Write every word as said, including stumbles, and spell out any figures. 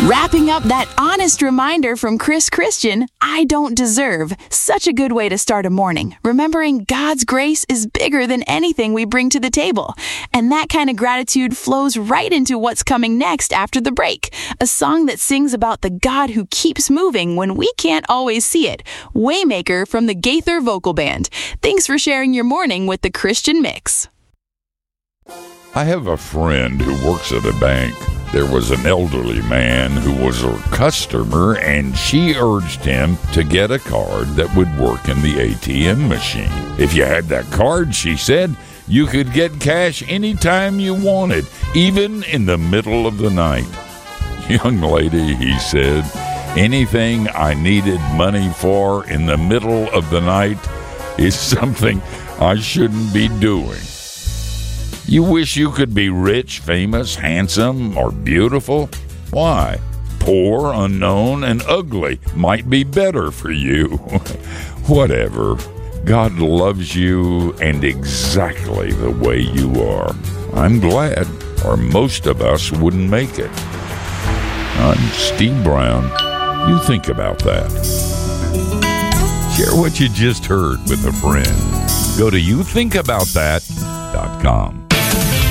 Wrapping up that honest reminder from Chris Christian, I don't deserve. Such a good way to start a morning. Remembering God's grace is bigger than anything we bring to the table. And that kind of gratitude flows right into what's coming next after the break. A song that sings about the God who keeps moving when we can't always see it. Waymaker from the Gaither Vocal Band. Thanks for sharing your morning with the Christian Mix. I have a friend who works at a bank. There was an elderly man who was her customer, and she urged him to get a card that would work in the A T M machine. If you had that card, she said, you could get cash anytime you wanted, even in the middle of the night. Young lady, he said, anything I needed money for in the middle of the night is something I shouldn't be doing. You wish you could be rich, famous, handsome, or beautiful? Why? Poor, unknown, and ugly might be better for you. Whatever. God loves you and exactly the way you are. I'm glad, or most of us wouldn't make it. I'm Steve Brown. You think about that. Share what you just heard with a friend. Go to you think about that dot com.